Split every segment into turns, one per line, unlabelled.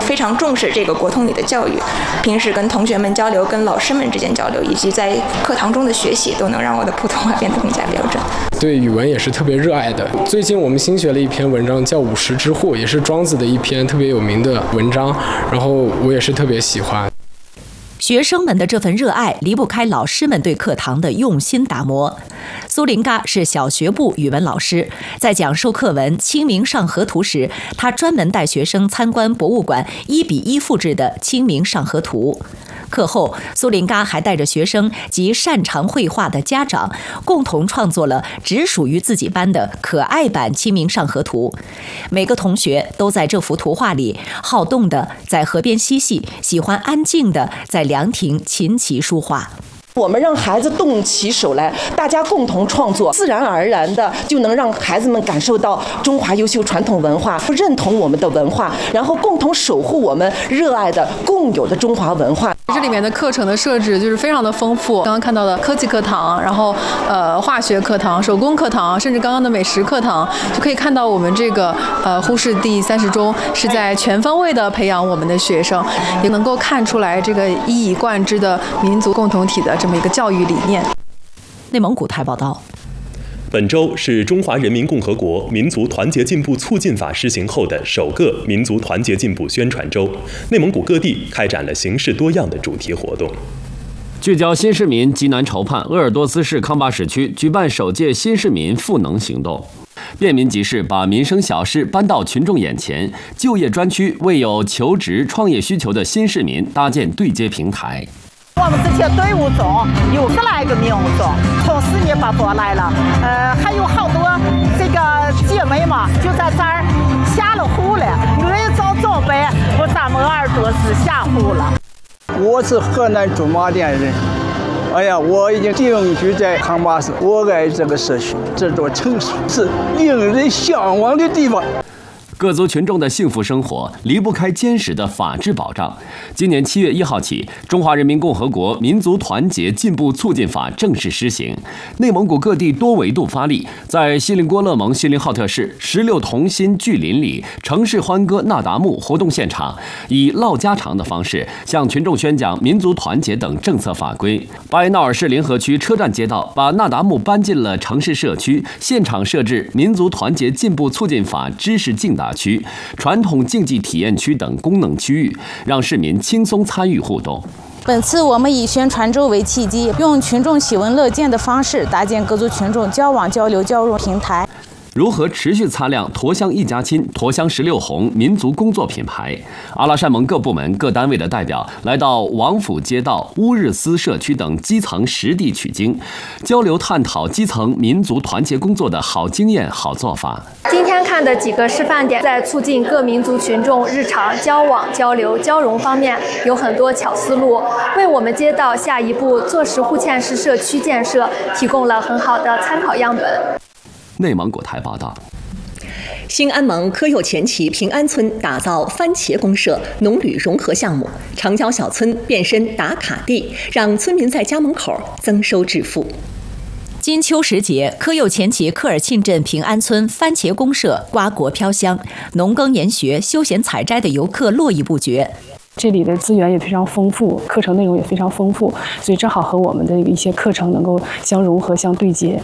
非常重视这个国通里的教育，平时跟同学们交流、跟老师们之间交流，以及在课堂中的学习，都能让我的普通话变得更加标准。
对语文也是特别热爱的。最近我们新学了一篇文章，叫《五十之户》，也是庄子的一篇特别有名的文章，然后我也是特别喜欢。
学生们的这份热爱离不开老师们对课堂的用心打磨。苏林嘎是小学部语文老师，在讲授课文《清明上河图》时，他专门带学生参观博物馆1:1复制的《清明上河图》。课后，苏林嘎还带着学生及擅长绘画的家长，共同创作了只属于自己班的可爱版《清明上河图》。每个同学都在这幅图画里好动的在河边嬉戏，喜欢安静的在凉亭琴棋书画。
我们让孩子动起手来，大家共同创作，自然而然的就能让孩子们感受到中华优秀传统文化，认同我们的文化，然后共同守护我们热爱的共有的中华文化。
这里面的课程的设置就是非常的丰富，刚刚看到的科技课堂，然后化学课堂、手工课堂，甚至刚刚的美食课堂，就可以看到我们这个呼市第30中是在全方位的培养我们的学生，也能够看出来这个一以贯之的民族共同体的这么一个教育理念。
内蒙古台报道。
本周是中华人民共和国民族团结进步促进法施行后的首个民族团结进步宣传周，内蒙古各地开展了形式多样的主题活动。
聚焦新市民急难愁盼，鄂尔多斯市康巴什区举办首届新市民赋能行动。便民集市把民生小事搬到群众眼前，就业专区为有求职创业需求的新市民搭建对接平台。
我们这些队伍中有10来个民众，从4月8多来了，还有好多这个姐妹嘛，就在这儿下了户了，越早准备，咱们鄂尔多斯下户了。
我是河南驻马店人，哎呀，我已经定居在康巴什，我爱这个社区，这座城市是令人向往的地方。
各族群众的幸福生活离不开坚实的法治保障。今年7月1号起，《中华人民共和国民族团结进步促进法》正式施行。内蒙古各地多维度发力，在锡林郭勒盟锡林浩特市16同心聚邻里城市欢歌那达慕活动现场，以唠家常的方式向群众宣讲民族团结等政策法规。巴彦淖尔市临河区车站街道把那达慕搬进了城市社区，现场设置民族团结进步促进法知识竞答区、传统竞技体验区等功能区域，让市民轻松参与互动。
本次我们以宣传周为契机，用群众喜闻乐见的方式搭建各族群众交往交流交融平台。
如何持续擦亮沱湘一家亲、沱湘16红民族工作品牌？阿拉善盟各部门各单位的代表来到王府街道、乌日斯社区等基层实地取经，交流探讨基层民族团结工作的好经验、好做法。
今天看的几个示范点，在促进各民族群众日常交往、交流、交融方面有很多巧思路，为我们街道下一步做实户县市社区建设提供了很好的参考样本。
内蒙古台报道。
兴安盟科右前旗平安村打造番茄公社农旅融合项目，长郊小村变身打卡地，让村民在家门口增收致富。
金秋时节，科右前旗科尔沁镇平安村番茄公社瓜果飘香，农耕研学、休闲采摘的游客络绎不绝。
这里的资源也非常丰富，课程内容也非常丰富，所以正好和我们的一些课程能够相融合、相对接。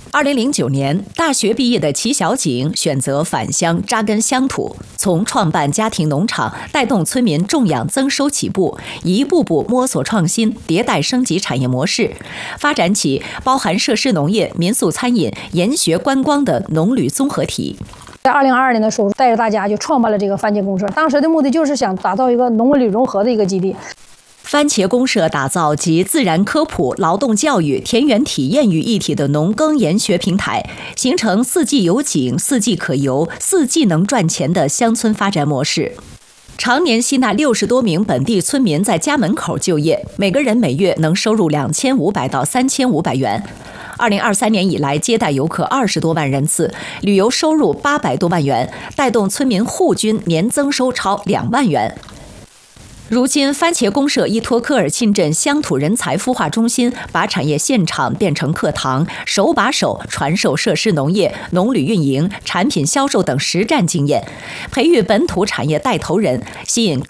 2009年，大学毕业的齐小景选择返乡扎根乡土，从创办家庭农场，带动村民种养增收起步，一步步摸索创新，迭代升级产业模式，发展起包含设施农业、民宿餐饮、研学观光的农旅综合体。
在2022年的时候，带着大家就创办了这个番茄公社，当时的目的就是想打造一个农旅融合的一个基地。
番茄公社打造集自然科普、劳动教育、田园体验于一体的农耕研学平台，形成四季有景、四季可游、四季能赚钱的乡村发展模式。常年吸纳60多名本地村民在家门口就业，每个人每月能收入2500到3500元。2023年以来，接待游客20多万人次，旅游收入800多万元，带动村民户均年增收超2万元。如今，番茄公社依托科尔沁镇乡土人才孵化中心，把产业现场变成课堂，手把手传授设施农业、农旅运营、产品销售等实战经验，培育本土产业带头人，吸引